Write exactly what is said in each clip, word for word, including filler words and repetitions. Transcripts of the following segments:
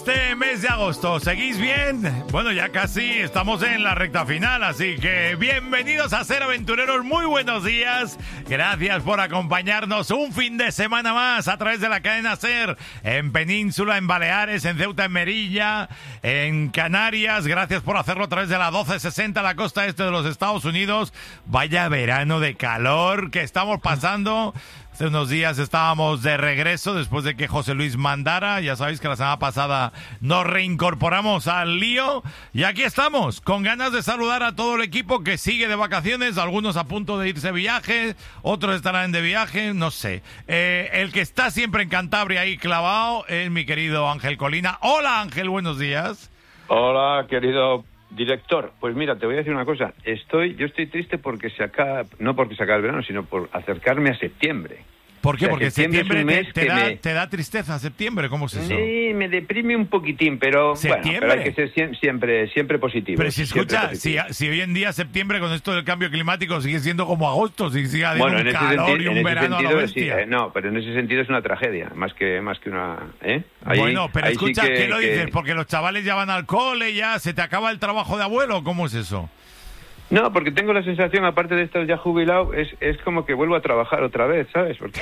este mes de agosto? ¿Seguís bien? Bueno, ya casi estamos en la recta final, así que bienvenidos a Ser Aventureros, muy buenos días. Gracias por acompañarnos un fin de semana más a través de la cadena Ser, en Península, en Baleares, en Ceuta, en Melilla, en Canarias. Gracias por hacerlo a través de la doce sesenta, la costa este de los Estados Unidos. Vaya verano de calor que estamos pasando. Hace unos días estábamos de regreso después de que José Luis mandara. Ya sabéis que la semana pasada nos reincorporamos al lío. Y aquí estamos, con ganas de saludar a todo el equipo que sigue de vacaciones. Algunos a punto de irse de viaje, otros estarán de viaje, no sé. Eh, el que está siempre en Cantabria ahí clavado es mi querido Ángel Colina. Hola Ángel, buenos días. Hola, querido director. Pues mira, te voy a decir una cosa. Estoy, yo estoy triste porque se acaba, no porque se acaba el verano, sino por acercarme a septiembre. ¿Por qué? O sea, Porque septiembre, septiembre, es un mes te, te, que da, me... te da tristeza septiembre, ¿cómo es eso? Sí, me deprime un poquitín, pero ¿Septiembre? bueno, pero hay que ser siempre, siempre, siempre positivo. Pero si escucha, si, si hoy en día septiembre con esto del cambio climático sigue siendo como agosto, si sigue habiendo bueno, un en ese calor sentido, y un en verano ese a sentido, la bestia. sí, eh, no, pero en ese sentido es una tragedia, más que más que una... ¿eh? Ahí, bueno, pero ahí escucha, sí que, ¿qué lo que... dices? Porque los chavales ya van al cole, ya se te acaba el trabajo de abuelo, ¿cómo es eso? No, porque tengo la sensación, aparte de estar ya jubilado, es, es como que vuelvo a trabajar otra vez, ¿sabes? Porque...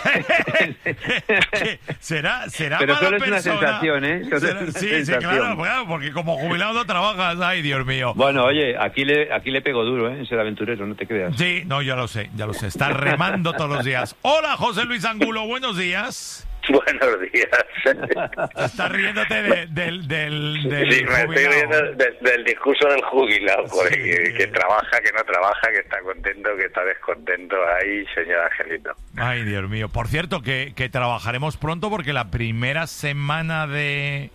¿Será, será Pero mala solo es una persona? sensación, ¿eh? Solo ¿Será? es una Sí, sensación. sí, claro, claro, porque como jubilado no trabajas, ay, Dios mío. Bueno, oye, aquí le aquí le pego duro, ¿eh? En Ser Aventurero, no te creas. Sí, no, ya lo sé, ya lo sé. Está remando todos los días. Hola, José Luis Angulo, buenos días. Buenos días. Estás riéndote de, del, del, del Sí, me estoy jubilado. riendo de- del discurso del jubilado, porque Sí. que, que trabaja, que no trabaja, que está contento, que está descontento. Ahí, señor Angelito. Ay, Dios mío. Por cierto, que, que trabajaremos pronto porque la primera semana de,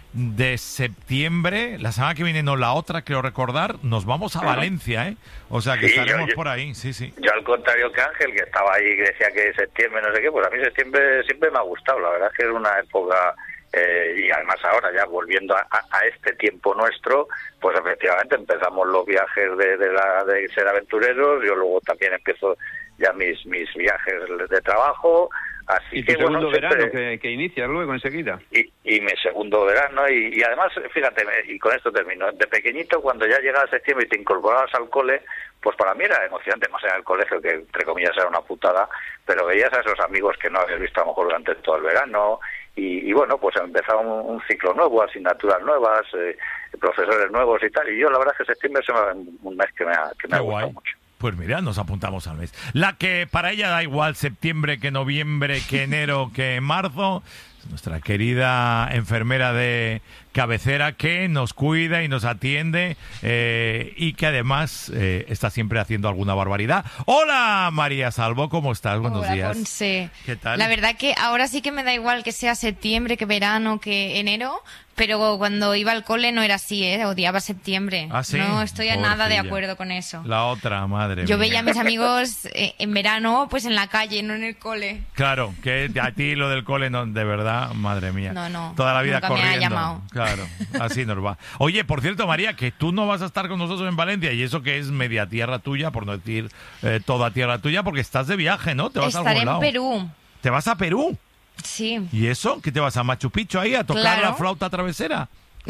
de septiembre, la semana que viene, no, la otra, creo recordar, nos vamos a Ajá. Valencia, ¿eh? O sea, que Sí, estaremos yo- yo- por ahí, sí, sí. Yo, al contrario que Ángel, que estaba ahí, que decía que septiembre, no sé qué, pues a mí septiembre siempre me ha gustado. La verdad es que es una época... Eh, y además ahora ya volviendo a, a, a este tiempo nuestro, pues efectivamente empezamos los viajes de, de, la, de Ser Aventureros. Yo luego también empiezo ya mis mis viajes de trabajo, así Y tu que bueno, segundo siempre- verano que, que inicias luego enseguida. y, y mi segundo verano y, y además, fíjate, me- y con esto termino, de pequeñito cuando ya llegaba septiembre y te incorporabas al cole, pues para mí era emocionante, más allá del colegio, que entre comillas era una putada, pero veías a esos amigos que no habías visto a lo mejor durante todo el verano. Y, y bueno, pues empezaba un, un ciclo nuevo, asignaturas nuevas, eh, profesores nuevos y tal. Y yo la verdad es que septiembre es un mes que me ha, que me Qué ha gustado guay. mucho. Pues mira, nos apuntamos al mes. La que para ella da igual septiembre que noviembre, que enero, que marzo, es nuestra querida enfermera de cabecera que nos cuida y nos atiende eh, y que además eh, está siempre haciendo alguna barbaridad. Hola María Salvo, ¿cómo estás? Buenos Hola, días. Ponce. ¿Qué tal? La verdad que ahora sí que me da igual que sea septiembre, que verano, que enero, pero cuando iba al cole no era así, ¿eh? Odiaba septiembre. ¿Ah, sí? No estoy a nada de Pobrecilla. acuerdo con eso. La otra, madre Yo mía. veía a mis amigos eh, en verano, pues en la calle, no en el cole. Claro, que a ti lo del cole, no, de verdad, madre mía. No, no, Toda la vida nunca me ha corriendo. llamado. Claro, así nos va. Oye, por cierto, María, que tú no vas a estar con nosotros en Valencia y eso que es media tierra tuya, por no decir eh, toda tierra tuya, porque estás de viaje, ¿no? Te vas a Estaré algún en lado. Perú. ¿Te vas a Perú? Sí. ¿Y eso? ¿Qué te vas a Machu Picchu ahí a tocar Claro. la flauta travesera?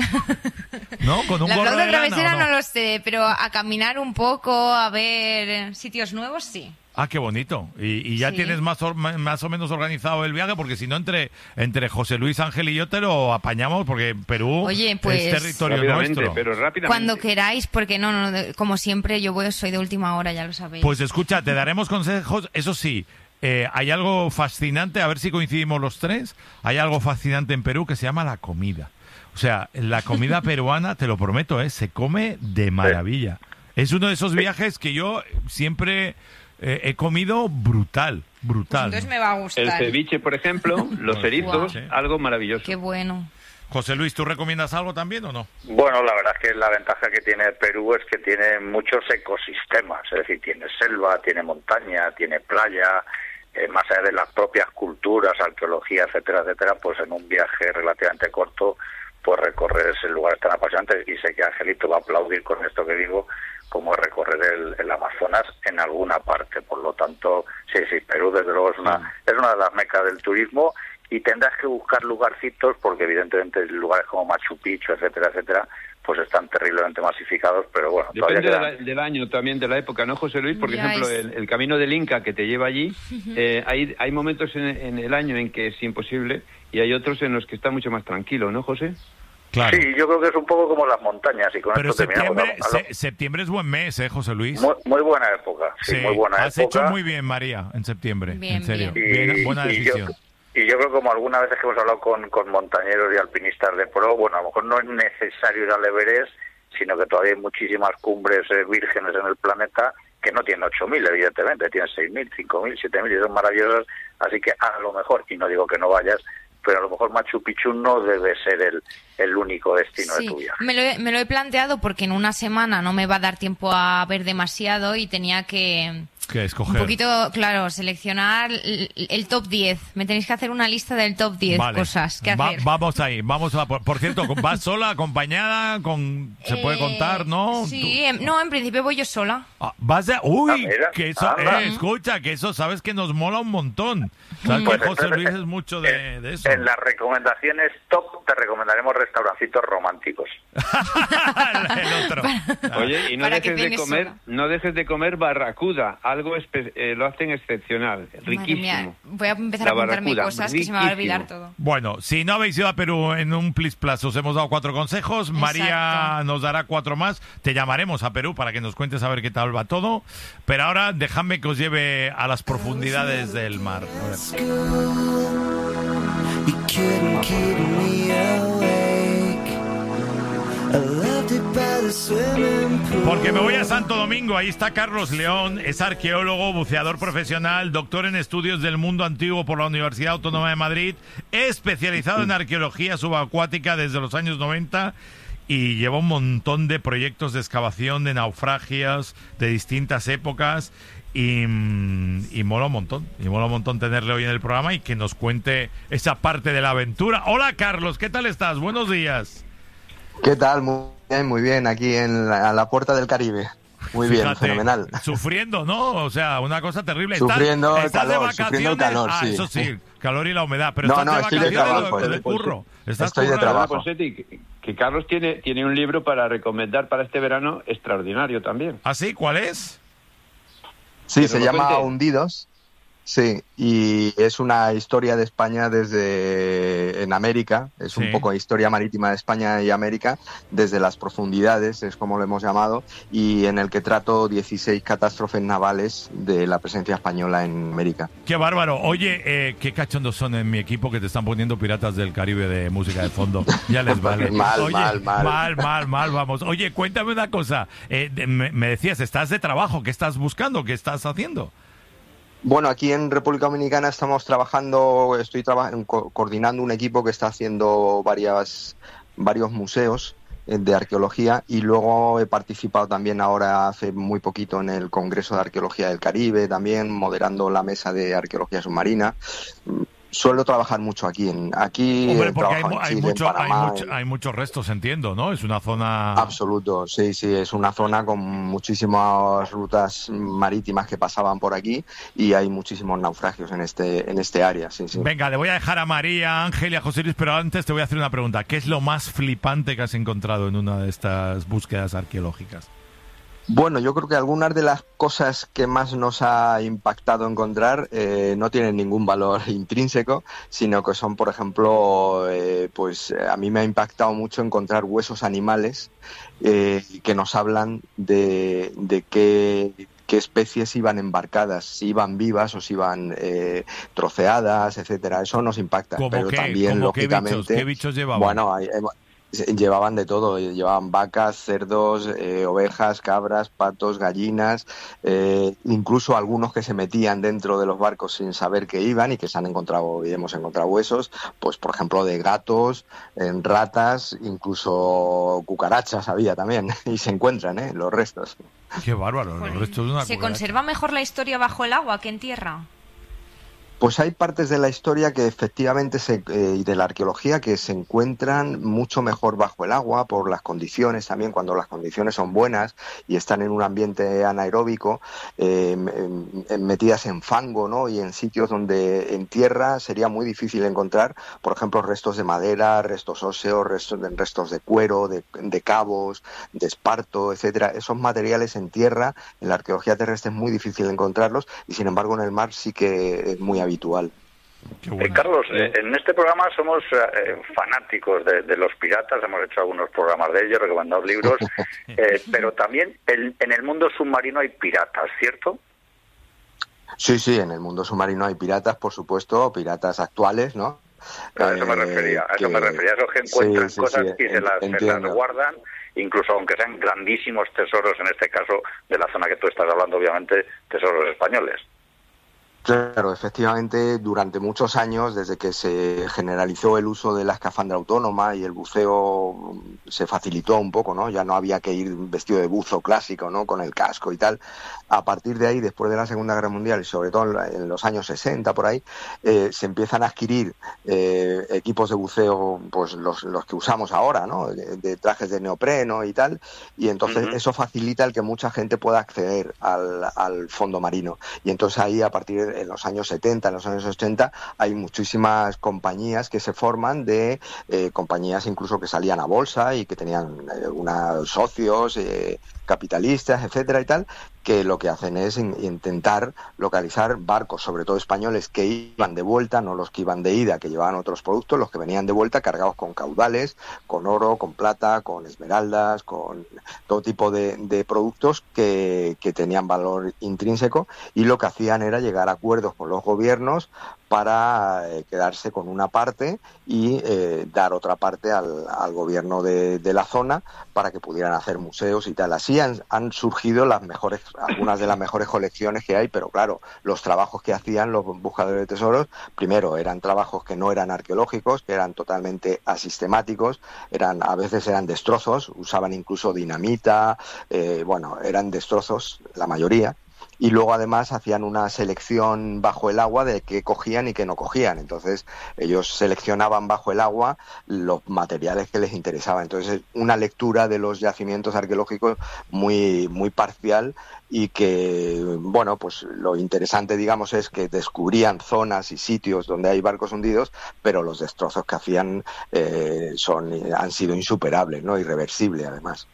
¿No? ¿Con un La gorro flauta de lana, travesera o no? lo sé, pero a caminar un poco, a ver sitios nuevos, sí. Ah, qué bonito. Y, y ya Sí. tienes más, or- más o menos organizado el viaje, porque si no, entre, entre José Luis, Ángel y yo te lo apañamos, porque Perú Oye, pues, es territorio Rápidamente, nuestro. pero rápidamente. Cuando queráis, porque no, no, de- como siempre, yo voy, soy de última hora, ya lo sabéis. Pues escucha, te daremos consejos. Eso sí, eh, hay algo fascinante, a ver si coincidimos los tres. Hay algo fascinante en Perú que se llama la comida. O sea, la comida peruana, te lo prometo, ¿eh? Se come de maravilla. Es uno de esos viajes que yo siempre eh, he comido brutal, brutal. Entonces me va a gustar. El ceviche, por ejemplo, los erizos, Sí. algo maravilloso. Qué bueno. José Luis, ¿tú recomiendas algo también o no? Bueno, la verdad es que la ventaja que tiene Perú es que tiene muchos ecosistemas, es decir, tiene selva, tiene montaña, tiene playa, eh, más allá de las propias culturas, arqueología, etcétera, etcétera, pues en un viaje relativamente corto, pues recorrer ese lugar tan apasionante. Y sé que Angelito va a aplaudir con esto que digo, como recorrer el, el Amazonas en alguna parte. Por lo tanto, sí, sí, Perú desde luego es una, es una de las mecas del turismo, y tendrás que buscar lugarcitos, porque evidentemente lugares como Machu Picchu, etcétera, etcétera, pues están terriblemente masificados, pero bueno, depende todavía de la, del año también, de la época, ¿no, José Luis? Por Ya ejemplo, es... el, el camino del Inca que te lleva allí, eh, hay, hay momentos en, en el año en que es imposible y hay otros en los que está mucho más tranquilo, ¿no, José? Claro. Sí, yo creo que es un poco como las montañas, y con Pero esto terminamos. septiembre, A lo- se- septiembre es buen mes, ¿eh, José Luis? Muy, muy buena época, sí, muy buena has época. hecho muy bien, María, en septiembre, Bien, en serio. bien. Bien, buena y decisión. Yo, y yo creo que como algunas veces que hemos hablado con, con montañeros y alpinistas de pro, bueno, a lo mejor no es necesario ir al Everest, sino que todavía hay muchísimas cumbres eh, vírgenes en el planeta que no tienen ocho mil, evidentemente, tienen seis mil, cinco mil, siete mil y son maravillosas, así que a lo mejor, y no digo que no vayas, pero a lo mejor Machu Picchu no debe ser el, el único destino Sí, de tu viaje. me lo, he, me lo he planteado porque en una semana no me va a dar tiempo a ver demasiado y tenía que... ¿Qué escoger? Un poquito, claro, seleccionar el, el top diez. Me tenéis que hacer una lista del top diez Vale. cosas que Va- hacer. vamos ahí, vamos a... Por, por cierto, ¿vas sola, acompañada? Con, ¿Se puede Eh, contar, no? Sí, em- no, en principio voy yo sola. Ah, vas de... Uy, Ah, mira, que eso... anda. eh, escucha, que eso sabes que nos mola un montón. Sabes Pues que José entonces, Luis es mucho de, de eso. En las recomendaciones top te recomendaremos restaurancitos románticos. El otro. Oye, y no Para que dejes de tienes comer, sola. no dejes de comer barracuda, algo espe- eh, lo hacen excepcional, Madre riquísimo. mía, voy a empezar La a apuntarme barracuda, cosas que se me va a olvidar riquísimo. todo. Bueno, si no habéis ido a Perú en un Plis Plus, os hemos dado cuatro consejos. María Exacto. nos dará cuatro más. Te llamaremos a Perú para que nos cuentes a ver qué tal va todo. Pero ahora dejadme que os lleve a las profundidades del mar. A ver. You couldn't keep me awake. I loved it by the swimming pool. Porque me voy a Santo Domingo, ahí está Carlos León, es arqueólogo, buceador profesional, doctor en estudios del mundo antiguo por la Universidad Autónoma de Madrid, especializado en arqueología subacuática desde los años noventa y lleva un montón de proyectos de excavación de naufragios de distintas épocas y, mm, y mola un montón, y mola un montón tenerle hoy en el programa y que nos cuente esa parte de la aventura. Hola Carlos, ¿qué tal estás? Buenos días. ¿Qué tal? Muy bien, muy bien, aquí en la, a la puerta del Caribe. Muy bien, Fíjate, fenomenal. Sufriendo, ¿no? O sea, una cosa terrible. Estás- Sufriendo el estás de calor, sufriendo el vacaciones. calor, Ah, sí. eso sí, calor y la humedad. Pero No, estás no, de estoy de vacaciones trabajo, o de eh, curro. Estás estoy de currando. trabajo. Posetti, que, que Carlos tiene, tiene un libro para recomendar para este verano extraordinario también. ¿Ah, sí? ¿Cuál es? Sí, Que se nos lo llama cuente. Hundidos. Sí, y es una historia de España desde en América, es Sí. un poco historia marítima de España y América desde las profundidades, es como lo hemos llamado, y en el que trato dieciséis catástrofes navales de la presencia española en América. Qué bárbaro. Oye, eh, qué cachondos son en mi equipo que te están poniendo Piratas del Caribe de música de fondo. Ya les vale. Mal, Oye, mal, mal. mal, mal, mal, vamos. Oye, cuéntame una cosa. Eh, de- me, me decías, estás de trabajo. ¿Qué estás buscando? ¿Qué estás haciendo? Bueno, aquí en República Dominicana estamos trabajando, estoy traba- co- coordinando un equipo que está haciendo varias, varios museos eh, de arqueología y luego he participado también ahora hace muy poquito en el Congreso de Arqueología del Caribe, también moderando la mesa de arqueología submarina. Mm, Suelo trabajar mucho aquí, en aquí Hombre, he porque hay, trabajado mu- en hay, Chile, mucho, en hay, Panamá, mucho- en- hay muchos restos, entiendo, ¿no? Es una zona... Absoluto, sí, sí, es una zona con muchísimas rutas marítimas que pasaban por aquí y hay muchísimos naufragios en este en este área, sí, sí. Venga, le voy a dejar a María, a Ángel y a José Luis, pero antes te voy a hacer una pregunta. ¿Qué es lo más flipante que has encontrado en una de estas búsquedas arqueológicas? Bueno, yo creo que algunas de las cosas que más nos ha impactado encontrar eh, no tienen ningún valor intrínseco, sino que son, por ejemplo, eh, pues eh, a mí me ha impactado mucho encontrar huesos animales eh, que nos hablan de, de qué, qué especies iban embarcadas, si iban vivas o si iban eh, troceadas, etcétera. Eso nos impacta, ¿Cómo pero qué? también, ¿Cómo qué lógicamente... bichos? ¿Qué bichos llevaban? Bueno, hay- hemos- llevaban de todo, llevaban vacas, cerdos, eh, ovejas, cabras, patos, gallinas, eh, incluso algunos que se metían dentro de los barcos sin saber que iban y que se han encontrado y hemos encontrado huesos, pues por ejemplo de gatos, en ratas, incluso cucarachas había también y se encuentran ¿eh? los restos. Qué bárbaro, los restos de una ¿Se cucaracha. conserva mejor la historia bajo el agua que en tierra? Pues hay partes de la historia que efectivamente se, eh, y de la arqueología que se encuentran mucho mejor bajo el agua por las condiciones también, cuando las condiciones son buenas y están en un ambiente anaeróbico, eh, metidas en fango, ¿no? Y en sitios donde en tierra sería muy difícil encontrar, por ejemplo, restos de madera, restos óseos, restos de, restos de cuero, de, de cabos, de esparto, etcétera. Esos materiales en tierra, en la arqueología terrestre es muy difícil encontrarlos y sin embargo en el mar sí que es muy habitual. Eh, Carlos, eh, en este programa somos eh, fanáticos de, de los piratas, hemos hecho algunos programas de ellos, recomendado libros, eh, pero también el, en el mundo submarino hay piratas, ¿cierto? Sí, sí, en el mundo submarino hay piratas, por supuesto, piratas actuales, ¿no? A eso me refería, a eso que... me refería, a esos que encuentran sí, sí, cosas sí, y se las, se las guardan, incluso aunque sean grandísimos tesoros, en este caso de la zona que tú estás hablando, obviamente, tesoros españoles. Claro, efectivamente, durante muchos años, desde que se generalizó el uso de la escafandra autónoma y el buceo se facilitó un poco, ¿no? Ya no había que ir vestido de buzo clásico, ¿no? Con el casco y tal. A partir de ahí, después de la Segunda Guerra Mundial y sobre todo en los años sesenta, por ahí, eh, se empiezan a adquirir eh, equipos de buceo, pues los, los que usamos ahora, ¿no? De, de trajes de neopreno y tal, y entonces uh-huh. eso facilita el que mucha gente pueda acceder al, al fondo marino. Y entonces ahí, a partir de en los años setenta, en los años ochenta, hay muchísimas compañías que se forman de eh, compañías incluso que salían a bolsa y que tenían eh, unos socios, eh, capitalistas, etcétera y tal, que lo que hacen es in- intentar localizar barcos, sobre todo españoles, que iban de vuelta, no los que iban de ida, que llevaban otros productos, los que venían de vuelta cargados con caudales, con oro, con plata, con esmeraldas, con todo tipo de, de productos que, que tenían valor intrínseco, y lo que hacían era llegar a acuerdos con los gobiernos para eh, quedarse con una parte y eh, dar otra parte al, al gobierno de, de la zona para que pudieran hacer museos y tal. Así han, han surgido las mejores, algunas de las mejores colecciones que hay, pero claro, los trabajos que hacían los buscadores de tesoros, primero eran trabajos que no eran arqueológicos, que eran totalmente asistemáticos, eran a veces eran destrozos, usaban incluso dinamita, eh, bueno, eran destrozos la mayoría. Y luego además hacían una selección bajo el agua de qué cogían y qué no cogían. Entonces ellos seleccionaban bajo el agua los materiales que les interesaban. Entonces una lectura de los yacimientos arqueológicos muy, muy parcial, y que, bueno, pues lo interesante, digamos, es que descubrían zonas y sitios donde hay barcos hundidos, pero los destrozos que hacían eh, son han sido insuperables, ¿no? Irreversibles además.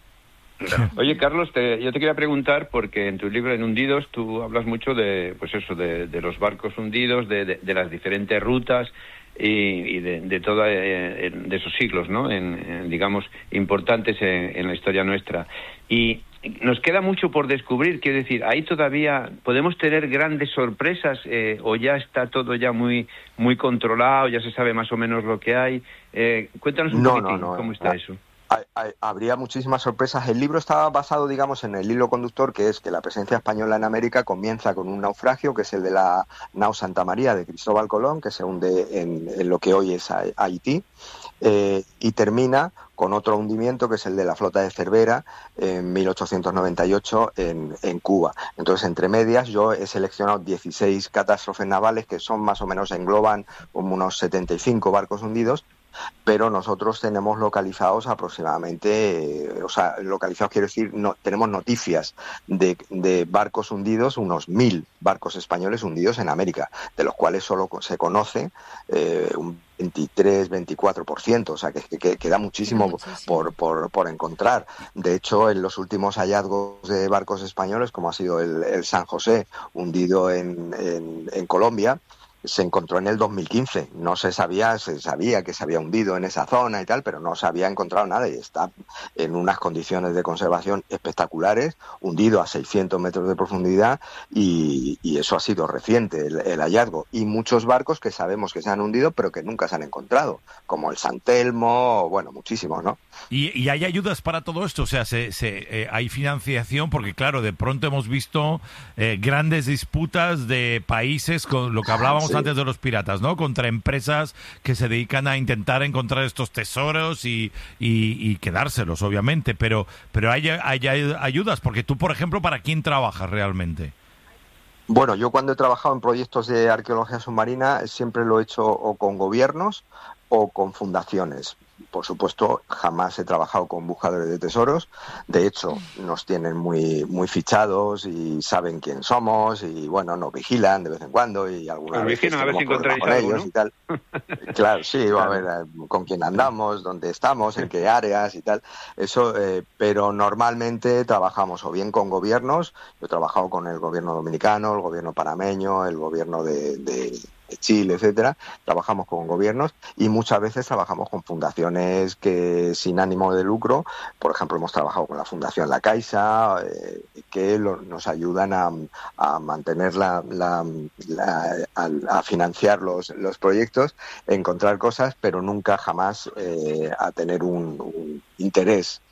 Oye, Carlos, te, yo te quería preguntar, porque en tu libro En Hundidos tú hablas mucho de, pues eso, de, de los barcos hundidos, de, de, de las diferentes rutas y, y de, de toda eh, de esos siglos, ¿no? En, en, digamos, importantes en, en la historia nuestra. Y nos queda mucho por descubrir, quiero decir, ahí todavía podemos tener grandes sorpresas, eh, o ya está todo ya muy muy controlado, ya se sabe más o menos lo que hay. Eh, cuéntanos un no, poquitín no, no, cómo está no. eso. Hay, hay, habría muchísimas sorpresas. El libro estaba basado, digamos, en el hilo conductor, que es que la presencia española en América comienza con un naufragio, que es el de la nao Santa María de Cristóbal Colón, que se hunde en, en lo que hoy es Haití, eh, y termina con otro hundimiento, que es el de la flota de Cervera en mil ochocientos noventa y ocho en, en Cuba. Entonces, entre medias, yo he seleccionado dieciséis catástrofes navales, que son más o menos, engloban como unos setenta y cinco barcos hundidos, pero nosotros tenemos localizados aproximadamente, eh, o sea, localizados quiero decir, no, tenemos noticias de, de barcos hundidos, unos mil barcos españoles hundidos en América, de los cuales solo se conoce eh, un veintitrés, veinticuatro por ciento, o sea, que, que queda muchísimo, muchísimo. Por, por, por encontrar. De hecho, en los últimos hallazgos de barcos españoles, como ha sido el, el San José, hundido en, en, en Colombia, se encontró en el dos mil quince. No se sabía, se sabía que se había hundido en esa zona y tal, pero no se había encontrado nada, y está en unas condiciones de conservación espectaculares, hundido a seiscientos metros de profundidad, y, y eso ha sido reciente, el, el hallazgo. Y muchos barcos que sabemos que se han hundido, pero que nunca se han encontrado, como el San Telmo, bueno, muchísimos, ¿no? ¿Y, y hay ayudas para todo esto? O sea, se, se, eh, hay financiación, porque claro, de pronto hemos visto eh, grandes disputas de países, con lo que hablábamos sí. antes de los piratas, ¿no? Contra empresas que se dedican a intentar encontrar estos tesoros y, y, y quedárselos, obviamente, pero, pero hay, hay, hay ayudas, porque tú, por ejemplo, ¿para quién trabajas realmente? Bueno, yo cuando he trabajado en proyectos de arqueología submarina siempre lo he hecho o con gobiernos o con fundaciones. Por supuesto, jamás he trabajado con buscadores de tesoros. De hecho, nos tienen muy muy fichados y saben quién somos y, bueno, nos vigilan de vez en cuando y algunas veces vigilan a ver si encontráis con algo, ellos, ¿no? y tal. Claro, sí, Claro. a ver eh, con quién andamos, dónde estamos, en qué áreas y tal. Eso, eh, pero normalmente trabajamos o bien con gobiernos. Yo he trabajado con el gobierno dominicano, el gobierno panameño, el gobierno de, de de Chile, etcétera. Trabajamos con gobiernos y muchas veces trabajamos con fundaciones que sin ánimo de lucro. Por ejemplo, hemos trabajado con la Fundación La Caixa, eh, que lo, nos ayudan a, a mantener la, la, la a, a financiar los, los proyectos, encontrar cosas, pero nunca jamás eh, a tener un, un interés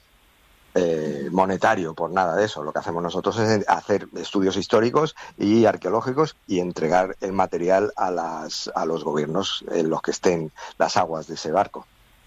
Eh, monetario por nada de eso. Lo que hacemos nosotros es hacer estudios históricos y arqueológicos y entregar el material a las a los gobiernos en los que estén las aguas de ese barco.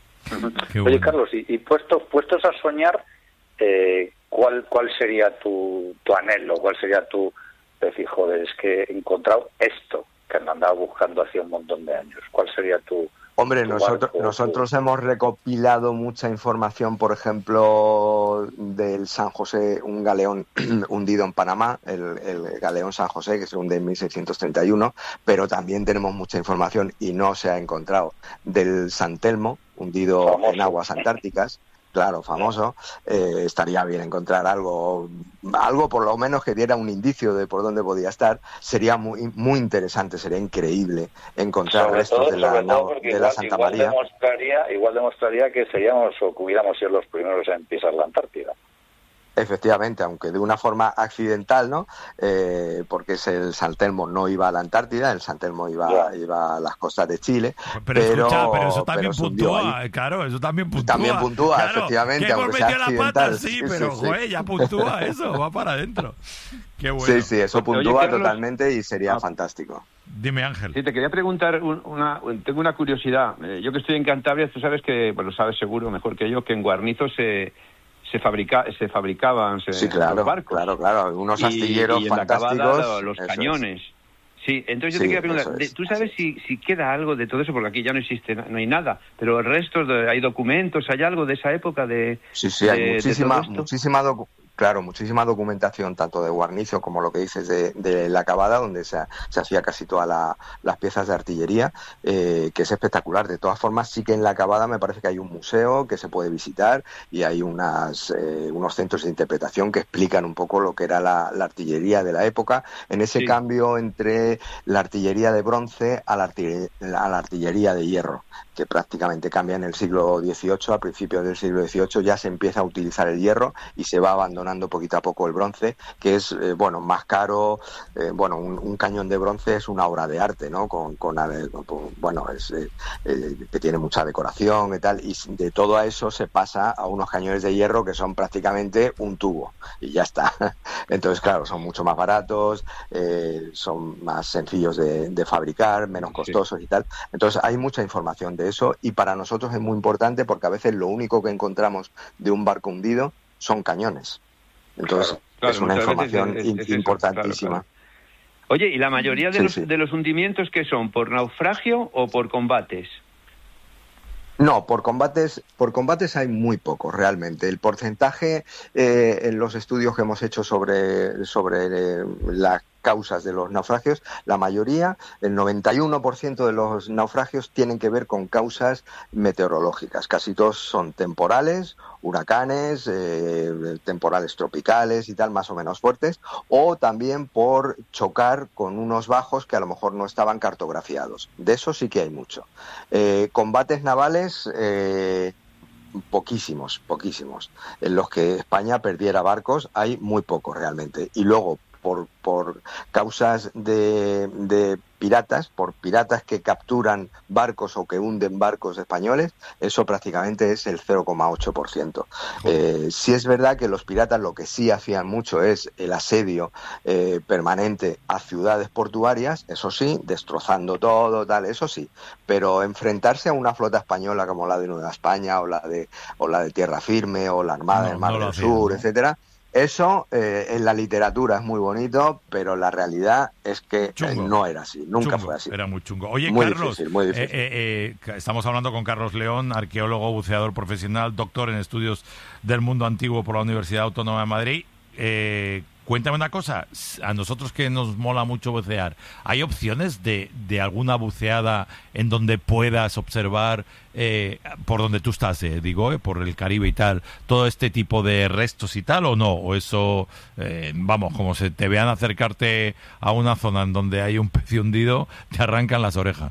Qué Oye, bueno. Carlos, y, y puestos puestos a soñar, eh, ¿cuál cuál sería tu, tu anhelo? ¿Cuál sería tu decir, joder, es que he encontrado esto que me andaba buscando hacía un montón de años? ¿Cuál sería tu Hombre, tu nosotros barco, nosotros tu- hemos recopilado mucha información, por ejemplo, del San José, un galeón hundido en Panamá, el, el galeón San José, que se hunde en mil seiscientos treinta y uno, pero también tenemos mucha información y no se ha encontrado del San Telmo, hundido Famoso. en aguas antárticas. Claro, famoso. Eh, estaría bien encontrar algo, algo por lo menos que diera un indicio de por dónde podía estar. Sería muy muy interesante, sería increíble encontrar sobre restos todo, de la sobre todo nao- porque de la igual, Santa igual María. demostraría igual demostraría que seríamos o que hubiéramos sido los primeros en pisar la Antártida. Efectivamente, aunque de una forma accidental, ¿no? Eh, porque es el San Telmo no iba a la Antártida, el San Telmo iba, Ya. iba a las costas de Chile. Pero, escucha, pero eso pero también se hundió puntúa, ahí. claro, eso también puntúa. También puntúa, Claro, efectivamente, que hemos aunque sea metido la pata, accidental. sí, Sí, pero, sí, sí. joder, ya puntúa eso, va para adentro. Qué bueno. Sí, sí, eso Oye, puntúa Carlos. totalmente y sería Ah. fantástico. Dime, Ángel. Sí, te quería preguntar un- una, tengo una curiosidad. Eh, yo que estoy en Cantabria, tú sabes que, bueno, sabes seguro mejor que yo, que en Guarnizo se se fabrica, se fabricaban se- Sí, claro, los barcos. claro, claro. Unos Y- astilleros y en la fantásticos. Acabada, lo- los eso es. cañones. Sí, entonces yo Sí, te quería preguntar, eso de- es, ¿tú sabes así si, si queda algo de todo eso? Porque aquí ya no existe, no hay nada, pero el resto, de, hay documentos, hay algo de esa época de... Sí, sí, hay de- de muchísima, todo esto? muchísima docu- claro, muchísima documentación, tanto de Guarnizo como lo que dices de, de la Acabada, donde se, se hacía casi todas la- las piezas de artillería, eh, que es espectacular. De todas formas, sí que en la Acabada me parece que hay un museo que se puede visitar y hay unas, eh, unos centros de interpretación que explican un poco lo que era la, la artillería de la época, en ese Sí. cambio entre la artillería de bronce a la, artillería, a la artillería de hierro, que prácticamente cambia en el siglo dieciocho. A principios del siglo dieciocho ya se empieza a utilizar el hierro y se va abandonando poquito a poco el bronce, que es eh, bueno más caro. Eh, bueno, un, un cañón de bronce es una obra de arte, ¿no? Con, con, eh, con- bueno, es, eh, eh, que tiene mucha decoración y tal, y de todo a eso se pasa a unos cañones de hierro que son prácticamente un tubo y ya está. Entonces, claro, son mucho más baratos, eh, son más sencillos de, de fabricar, menos Sí. costosos y tal. Entonces, hay mucha información de eso y para nosotros es muy importante porque a veces lo único que encontramos de un barco hundido son cañones. Entonces, Claro, claro, es una muchas veces información es- es in- eso, importantísima. claro, claro. Oye, ¿y la mayoría de, Sí, los, sí. de los hundimientos qué son? ¿Por naufragio o por combates? No, por combates, por combates hay muy pocos realmente. El porcentaje eh, en los estudios que hemos hecho sobre, sobre eh, las causas de los naufragios, la mayoría, el noventa y uno por ciento de los naufragios tienen que ver con causas meteorológicas. Casi todos son temporales, huracanes, eh, temporales tropicales y tal, más o menos fuertes, o también por chocar con unos bajos que a lo mejor no estaban cartografiados. De eso sí que hay mucho. Eh, combates navales, eh, poquísimos, poquísimos. En los que España perdiera barcos hay muy pocos realmente. Y luego, por, por causas de, de piratas, por piratas que capturan barcos o que hunden barcos españoles, eso prácticamente es el cero coma ocho por ciento. Eh, sí es verdad que los piratas lo que sí hacían mucho es el asedio eh, permanente a ciudades portuarias, eso sí, destrozando todo, tal, eso sí, pero enfrentarse a una flota española como la de Nueva España o la de, o la de Tierra Firme o la Armada No, del Mar no lo del hacían, Sur, ¿no? etcétera, Eso eh, en la literatura es muy bonito, pero la realidad es que eh, no era así, nunca chungo, fue así. Era muy chungo. Oye, muy Carlos, difícil, muy difícil. Eh, eh, eh, estamos hablando con Carlos León, arqueólogo, buceador profesional, doctor en estudios del mundo antiguo por la Universidad Autónoma de Madrid. Eh, cuéntame una cosa, a nosotros que nos mola mucho bucear, ¿hay opciones de, de alguna buceada en donde puedas observar, eh, por donde tú estás, eh, digo, eh, por el Caribe y tal, todo este tipo de restos y tal, o no? O eso, eh, vamos, como se te vean acercarte a una zona en donde hay un pez hundido, te arrancan las orejas.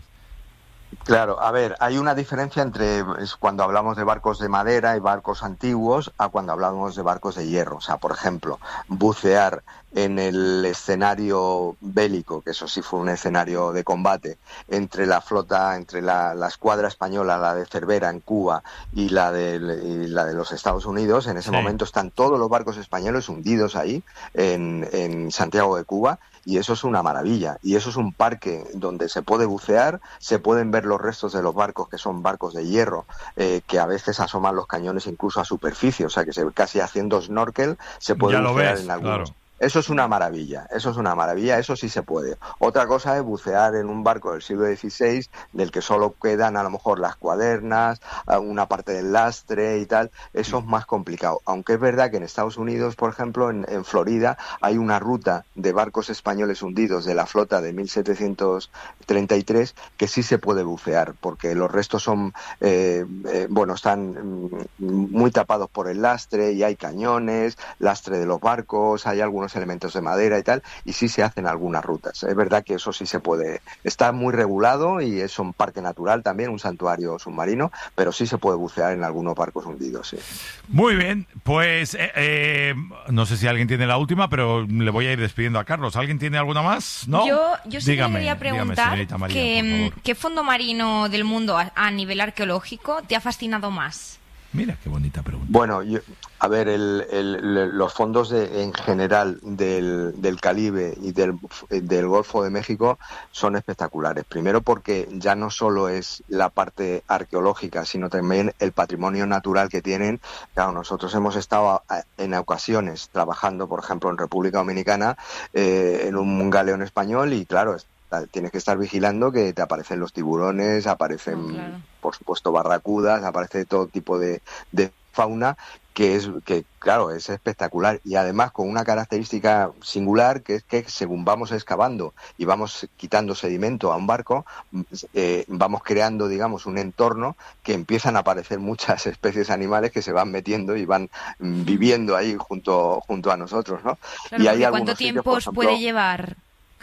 Claro, a ver, hay una diferencia entre es cuando hablamos de barcos de madera y barcos antiguos a cuando hablamos de barcos de hierro. O sea, por ejemplo, bucear en el escenario bélico, que eso sí fue un escenario de combate, entre la flota, entre la, la escuadra española, la de Cervera en Cuba y la de, y la de los Estados Unidos, en ese sí. momento están todos los barcos españoles hundidos ahí, en, en Santiago de Cuba, y eso es una maravilla. Y eso es un parque donde se puede bucear, se pueden ver los restos de los barcos, que son barcos de hierro, eh, que a veces asoman los cañones incluso a superficie, o sea que se, casi haciendo snorkel se puede ya bucear ves, en algunos. Claro. Eso es una maravilla, eso es una maravilla, eso sí se puede. Otra cosa es bucear en un barco del siglo dieciséis, del que solo quedan a lo mejor las cuadernas, una parte del lastre y tal, eso es más complicado. Aunque es verdad que en Estados Unidos, por ejemplo, en, en Florida, hay una ruta de barcos españoles hundidos de la flota de mil setecientos treinta y tres que sí se puede bucear, porque los restos son, eh, eh, bueno, están muy tapados por el lastre y hay cañones, lastre de los barcos, hay algunos elementos de madera y tal, y sí se hacen algunas rutas. Es verdad que eso sí se puede, está muy regulado y es un parque natural también, un santuario submarino, pero sí se puede bucear en algunos barcos hundidos, sí. Muy bien, pues eh, eh, no sé si alguien tiene la última, pero le voy a ir despidiendo a Carlos. ¿Alguien tiene alguna más? ¿No? Yo, yo sí dígame, que quería preguntar dígame, María, que, ¿qué fondo marino del mundo a, a nivel arqueológico te ha fascinado más? Mira, qué bonita pregunta. Bueno, yo, a ver, el, el, los fondos de, en general del, del Caribe y del, del Golfo de México son espectaculares. Primero porque ya no solo es la parte arqueológica, sino también el patrimonio natural que tienen. Claro, nosotros hemos estado a, en ocasiones trabajando, por ejemplo, en República Dominicana, eh, en un galeón español y, claro, tienes que estar vigilando que te aparecen los tiburones, aparecen, oh, claro. por supuesto, barracudas, aparece todo tipo de, de fauna que es que claro es espectacular y además con una característica singular que es que según vamos excavando y vamos quitando sedimento a un barco, eh, vamos creando, digamos, un entorno que empiezan a aparecer muchas especies animales que se van metiendo y van mm, viviendo ahí junto junto a nosotros, ¿no? Claro, y hay ¿cuánto tiempo os puede llevar?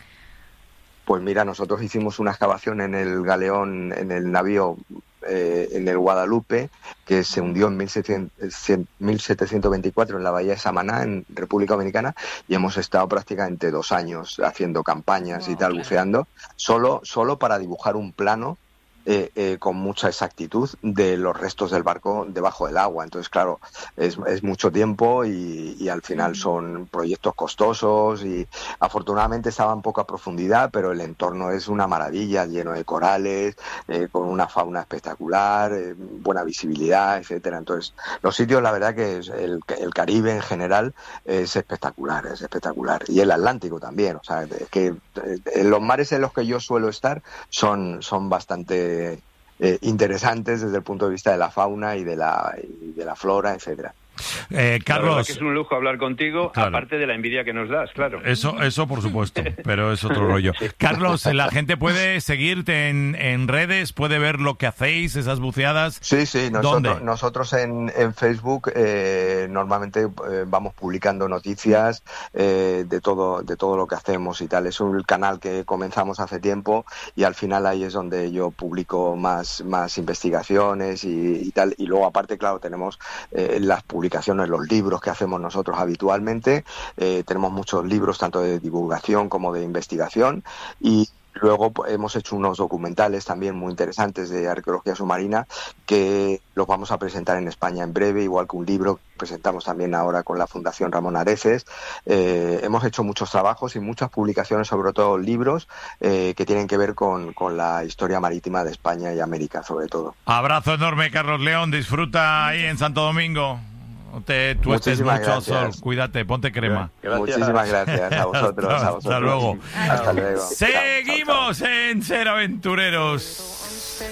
Pues mira, nosotros hicimos una excavación en el galeón, en el navío, eh, en el Guadalupe, que se hundió en mil setecientos veinticuatro en la bahía de Samaná, en República Dominicana, y hemos estado prácticamente dos años haciendo campañas wow, y tal, claro. buceando, solo, solo para dibujar un plano Eh, eh, con mucha exactitud de los restos del barco debajo del agua. Entonces, claro, es, es mucho tiempo y, y al final son proyectos costosos y afortunadamente estaba en poca profundidad, pero el entorno es una maravilla, lleno de corales, eh, con una fauna espectacular, eh, buena visibilidad, etcétera. Entonces, los sitios, la verdad que es el, el Caribe en general es espectacular, es espectacular. Y el Atlántico también, o sea, es que eh, los mares en los que yo suelo estar son, son bastante Eh, interesantes desde el punto de vista de la fauna y de la, y de la flora, etcétera. Eh, Carlos, que es un lujo hablar contigo, claro. aparte de la envidia que nos das, claro. Eso, eso por supuesto, pero es otro rollo. Sí. Carlos, la gente puede seguirte en, en redes, puede ver lo que hacéis, esas buceadas. Sí, sí, nosotros, nosotros en, en Facebook eh, normalmente eh, vamos publicando noticias eh, de todo, de todo lo que hacemos y tal. Es un canal que comenzamos hace tiempo y al final ahí es donde yo publico más, más investigaciones y, y tal. Y luego aparte, claro, tenemos eh, las publicaciones los libros que hacemos nosotros habitualmente, eh, tenemos muchos libros tanto de divulgación como de investigación y luego pues, hemos hecho unos documentales también muy interesantes de arqueología submarina que los vamos a presentar en España en breve, igual que un libro que presentamos también ahora con la Fundación Ramón Areces. Eh, hemos hecho muchos trabajos y muchas publicaciones, sobre todo libros, eh, que tienen que ver con, con la historia marítima de España y América, sobre todo. Abrazo enorme, Carlos León. Disfruta ahí en Santo Domingo. No te tuestes Muchísimas mucho al sol. gracias. Cuídate, ponte crema. Gracias. Muchísimas gracias a vosotros. Hasta- a vosotros. hasta luego. Hasta luego. Seguimos en Ser Aventureros.